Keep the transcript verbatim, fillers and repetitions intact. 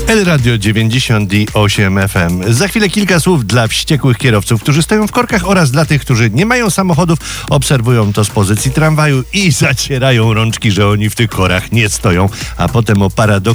El Radio dziewięćdziesiąt osiem F M. Za chwilę kilka słów dla wściekłych kierowców, którzy stoją w korkach, oraz dla tych, którzy nie mają samochodów, obserwują to z pozycji tramwaju i zacierają rączki, że oni w tych korach nie stoją, a potem o paradoks